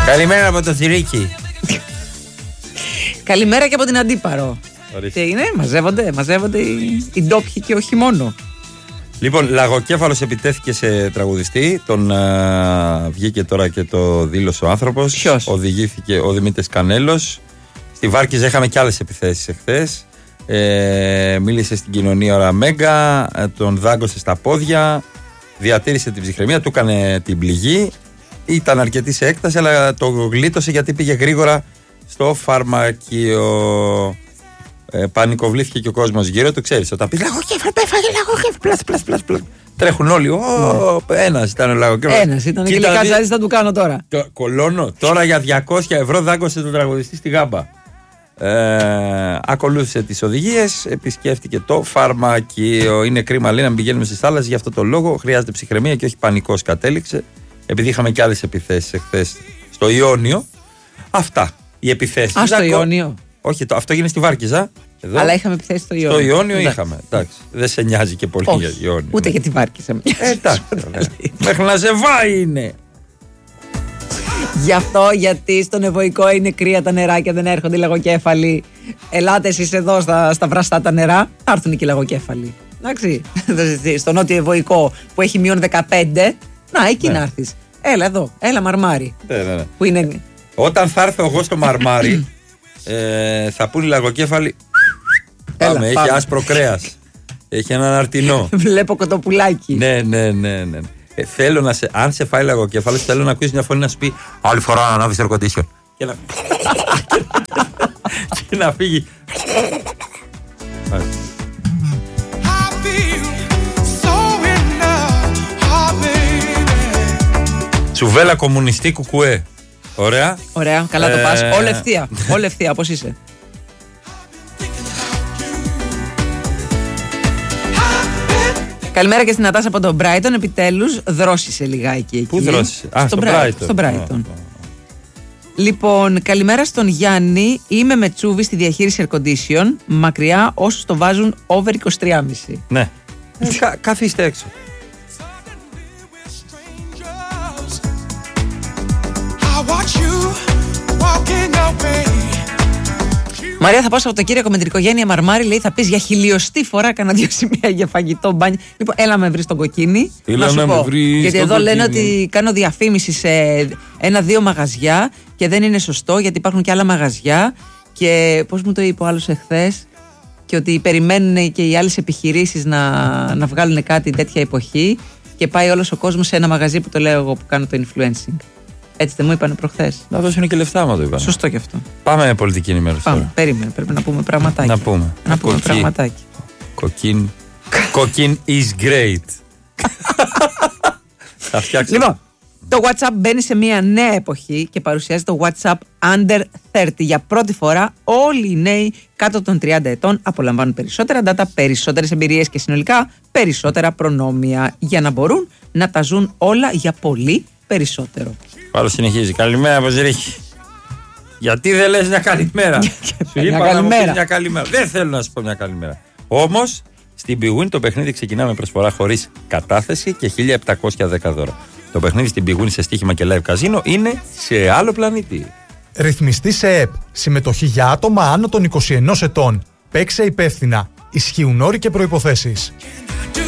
Καλημέρα από το Θηρίκι. Καλημέρα και από την Αντίπαρο. Ορίστε. Τι είναι, μαζεύονται οι ντόπιοι και όχι μόνο. Λοιπόν, Λαγοκέφαλος επιτέθηκε σε τραγουδιστή. Τον βγήκε τώρα και το δήλωσε ο άνθρωπος. Ποιος? Οδηγήθηκε ο Δημήτρης Κανέλος. Στη Βάρκηζα είχαμε και άλλες επιθέσεις εχθές. Μίλησε στην κοινωνία ώρα Μέγκα. Τον δάγκωσε στα πόδια. Διατήρησε την ψυχραιμία. Του έκανε την πληγή. Ήταν αρκετή σε έκταση, αλλά το γλίτωσε γιατί πήγε γρήγορα στο φαρμακείο. Πανικοβλήθηκε και ο κόσμος γύρω του. Ξέρεις, όταν πει λαγοκέφαλο, πέφαγε λαγοκέφαλο. Πλας. Τρέχουν όλοι. Ένας ήταν ο λαγοκέφαλος. Ένας ήταν και λέει Κατσάρης, θα του κάνω τώρα. Κολώνω. Τώρα για 200 ευρώ δάγκωσε τον τραγουδιστή στη Γάμπα. Ακολούθησε τις οδηγίες, επισκέφτηκε το φαρμακείο. Είναι κρίμα, λέει, να μην πηγαίνουμε στις θάλασσες. Γι' αυτό το λόγο χρειάζεται ψυχραιμία και όχι πανικός, κατέληξε. Επειδή είχαμε και άλλες επιθέσεις εχθές στο Ιόνιο. Αυτά οι επιθέσεις. Στο Ιόνιο. Όχι, αυτό γίνεται στη Βάρκηζα. Εδώ. Αλλά είχαμε επιθέσει στο Ιόνιο. Στο Ιόνιο είχαμε. Εντάξει. Δεν σε νοιάζει και πολύ για Ιόνιο. Ούτε για τη Βάρκηζα. Εντάξει. Μέχρι να σε βάει είναι. Γι' αυτό, γιατί στον Ευωικό είναι κρύα τα νερά και δεν έρχονται οι λαγοκέφαλοι. Ελάτε εσείς εδώ στα βραστά τα νερά, θα έρθουν και οι λαγοκέφαλοι. Εντάξει. Στο νότιο Ευωικό που έχει μείον 15, να εκεί να έρθεις. Έλα εδώ, έλα Μαρμάρι. Ναι. Που είναι... Όταν θα έρθω εγώ στο Μαρμάρι, θα πούνε οι λαγοκέφαλοι. Πάμε, έχει άσπρο κρέας. Έχει έναν αρτινό. Βλέπω κοτοπουλάκι. Ναι. Θέλω να σε. Αν σε φάει λαγοκέφαλος, θέλω να ακούσεις μια φωνή να σου πει άλλη φορά να ανάβεις air condition. Και να φύγει. Τσουβέλα κομμουνιστή κουκουέ. Ωραία. Ωραία, καλά το πας. Όλη ευθεία, πώς είσαι. Καλημέρα και στην Νατάσα από τον Brighton. Επιτέλους δρόσησε λιγάκι εκεί. Πού δρόσησε? Στο Brighton. Λοιπόν, καλημέρα στον Γιάννη. Είμαι με τσούβι στη διαχείριση air condition. Μακριά όσους το βάζουν over 23,5. Ναι. Καθίστε έξω. Μαρία, θα πάω Σαββατοκύριακο με την οικογένεια Μαρμάρι. Λέει, θα πεις για χιλιοστή φορά κάνα 2 σημεία για φαγητό, μπάνι. Λοιπόν, έλα με βρει στον Κοκκίνη. Να σου πω. Γιατί εδώ λένε ότι κάνω διαφήμιση σε 1-2 μαγαζιά και δεν είναι σωστό, γιατί υπάρχουν και άλλα μαγαζιά. Και πώς μου το είπε ο άλλος εχθές, και ότι περιμένουν και οι άλλες επιχειρήσεις να βγάλουν κάτι τέτοια εποχή. Και πάει όλος ο κόσμος σε ένα μαγαζί που το λέω εγώ που κάνω το influencing. Έτσι δεν μου είπανε προχθές. Να δώσουν και λεφτά, μα το είπανε. Σωστό και αυτό. Πάμε με πολιτική ενημέρωση. Πάμε, περίμενε, πρέπει να πούμε πραγματάκι. Να πούμε Πραγματάκι. Κοκκίν is great. Θα φτιάξω. Λοιπόν, το WhatsApp μπαίνει σε μια νέα εποχή και παρουσιάζει το WhatsApp Under 30. Για πρώτη φορά όλοι οι νέοι κάτω των 30 ετών απολαμβάνουν περισσότερα data, περισσότερες εμπειρίες και συνολικά περισσότερα προνόμια για να μπορούν να τα ζουν όλα για πολύ περισσότερο. Πάλι συνεχίζει. Καλημέρα από Ζηρίχη. Γιατί δεν λες μια καλημέρα? Σου είπα να μου πεις μια καλημέρα. Δεν θέλω να σου πω μια καλημέρα. Όμως στην Bwin το παιχνίδι ξεκινά με προσφορά χωρίς κατάθεση και 1.710 δώρα. Το παιχνίδι στην Bwin σε στοίχημα και live καζίνο είναι σε άλλο πλανήτη. Ρυθμιστή σε ΕΠ. Συμμετοχή για άτομα άνω των 21 ετών. Παίξε υπεύθυνα. Ισχύουν όροι και προϋποθέσεις.